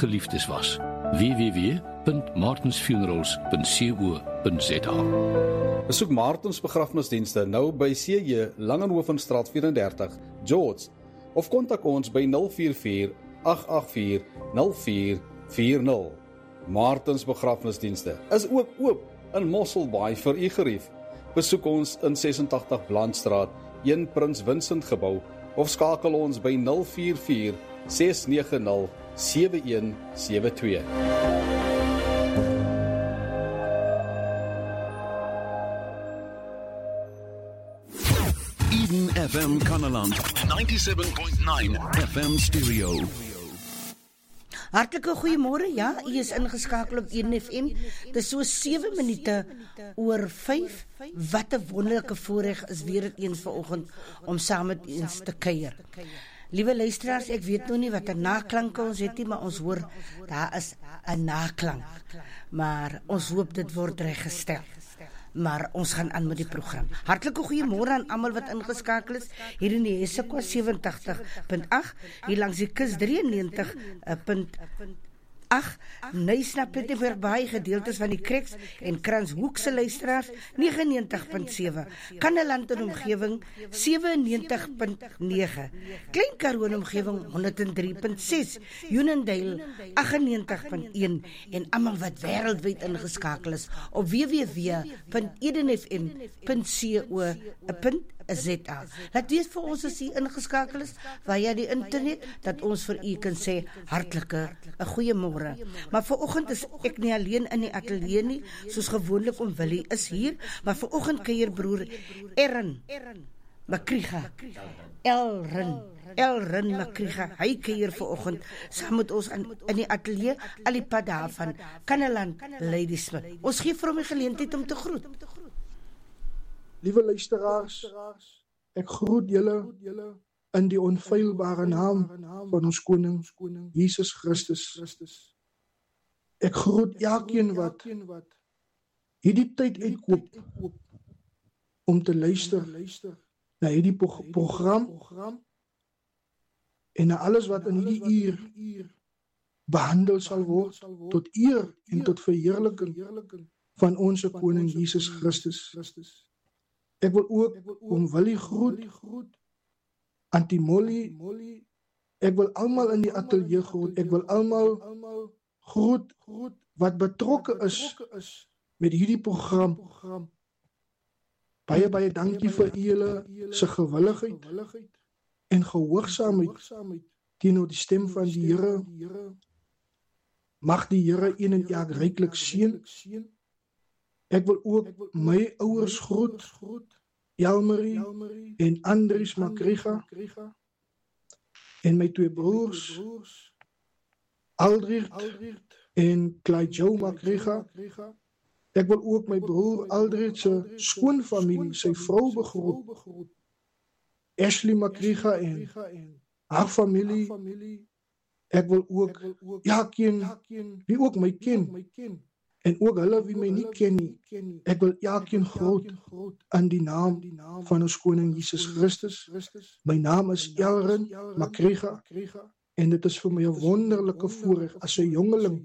geliefdes was. www.martensfunerals.co.za. Besoek Martens Begrafnisdienste nou by CJ Langenhovenstraat 34, George, of kontak ons by 044 884 0440. Martens Begrafnisdienste is ook oop in Mosselbaai vir u gerief. Besoek ons in 86 Blandstraat, 1 Prins Vincent gebou, of skakel ons by 044 690 7172. Eden FM Kannaland, 97.9 FM stereo. Hartlike goeiemôre, ja, u is ingeskakel op 1 FM, dit is so 7 minute oor 5, wat 'n wonderlike voorreg is weer het eens vanoggend om saam met ons te kuier. Liewe luisteraars, ek weet nou nie wat 'n naklank ons het nie, maar ons hoor, daar is 'n naklank, maar ons hoop dit word reggestel. Maar ons gaan aan met die program. Hartlike goeiemôre aan almal wat ingeskakel is hier in die Essequa 87.8, hier langs die kus 93.8, Nysna Plettenberg Baai, gedeeltes van die Kreks en Kranshoekse luisteraars 99.7, Kannaland en omgewing 97.9, Klein Karoo en omgewing 103.6, Unondale 98.1 en almal wat wêreldwyd ingeskakel is op www.edenfm.co.za. Laat weet vir ons as u ingeskakel is via die internet, dat ons vir u kan sê hartlike 'n goeiemôre. Maar vanoggend is ek nie alleen in die ateljee nie, soos gewoonlik om Willie is hier, maar vanoggend kuier broer Elrin Makriga. Elrin Makriga, hy kuier vanoggend saam met ons in die ateljee, al die pad daarvan Kannaland Ladysmith. Ons gee vir hom die geleentheid om te groet. Liewe luisteraars, ek groet julle in die onfeilbare naam van ons koning Jesus Christus. Ek groet elkeen wat hierdie tyd uitkoop om te luister na hierdie program en na alles wat in hierdie uur behandel sal word tot eer en tot verheerliking van ons koning Jesus Christus. Ek wil ook om Willie groet, Auntie Molly, ek wil almal in die ateljee groet, ek wil almal groet wat betrokke is met hierdie program. Baie dankie vir julle se gewilligheid en gehoorsaamheid teenoor die stem van die Here. Mag die Here een en elk ryklik seën. Ek wil ook my ouers groet, Elmarie en Andries Makriga, en my twee broers, Aldriet en Clyde Joe Makriga. Ek wil ook my broer Aldriet se skoonfamilie, sy vrou begroet, Ashley Makriga en haar familie. Ek wil ook elkeen wie ook my ken, en ook hulle wie my nie ken nie, ek wil elkeen groet in die naam van ons koning Jesus Christus. My naam is Elrin Makriga, en dit is vir my 'n wonderlike voorreg as 'n jongeling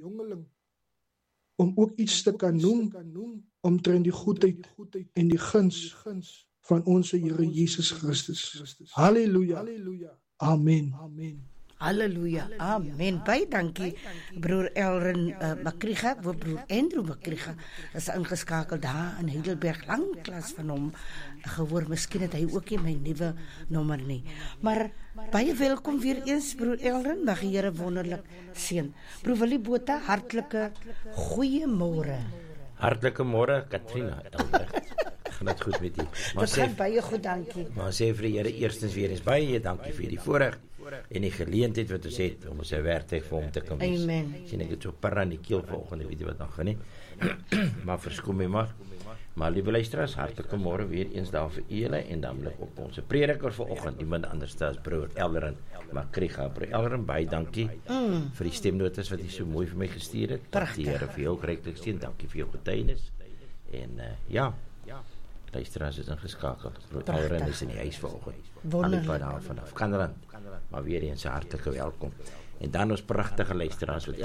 om ook iets te kan noem omtrent die goedheid en die guns van ons Here Jesus Christus. Halleluja. Amen. Halleluja, amen. Baie dankie, broer Elrin Makriga, broer Andrew Makriga, is ingeskakel daar in Heidelberg, lang klas van hom gehoor. Miskien het hy ook nie my nuwe nommer nie. Maar baie welkom weer eens, broer Elrin, mag die Here wonderlik seën. Broer Willie Botha, hartlike goeiemôre. Hartlike môre, Katrina Elbrecht. Gaan dit goed met u? Dit gaan baie goed, dankie. Maar sê vir die Here eerstens weer eens baie dankie vir die voorreg en die geleentheid wat ons het om ons werktuig vir hom te kan wees. Amen. Sien ek het so par aan die keel vanoggend, ek weet nie wat dan gaan nie. Maar verskoon my maar. Maar liewe luisteraars, hartlike môre weer eens daar vir julle en dan op ons prediker vanoggend, niemand anders as broer Elrin Makriga. Broer Elrin, baie dankie vir die stemnotas wat jy so mooi vir my gestuur het. Prachtig. Die Here vir jou ryklik seën. Dankie vir jou getuienis. En ja, luisteraars is ingeskakel. Broer Elrin is in die huis vanoggend. Wonderlik. Vanaf Kannaland. Maar weer eens 'n hartlike welkom. En dan ons pragtige luisteraars wat